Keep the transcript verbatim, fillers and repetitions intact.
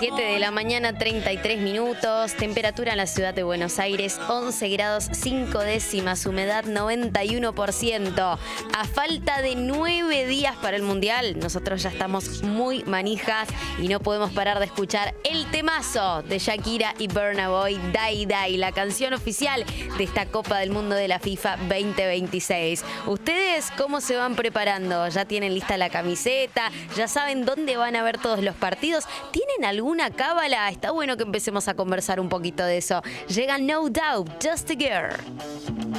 siete de la mañana, treinta y tres minutos. Temperatura en la ciudad de Buenos Aires, once grados cinco décimas. Humedad noventa y uno por ciento. A falta de nueve días para el Mundial, nosotros ya estamos muy manijas y no podemos parar de escuchar el temazo de Shakira y Burna Boy, Dai Dai, la canción oficial de esta Copa del Mundo de la FIFA veinte veintiséis. ¿Ustedes cómo se van preparando? ¿Ya tienen lista la camiseta? ¿Ya saben dónde van a ver todos los partidos? ¿Tienen alguna cábala? Está bueno que empecemos a conversar un poquito de eso. Llega No Doubt, Just a Girl.